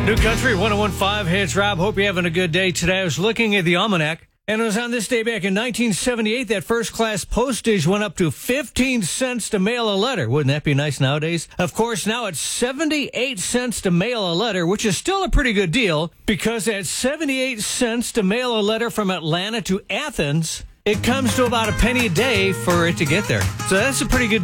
New Country 101.5. Hey, it's Rob. Hope you're having a good day today. I was looking at the almanac, and it was on this day back in 1978 that first-class postage went up to 15 cents to mail a letter. Wouldn't that be nice nowadays? Of course, now it's 78 cents to mail a letter, which is still a pretty good deal, because at 78 cents to mail a letter from Atlanta to Athens, it comes to about a penny a day for it to get there. So that's a pretty good deal.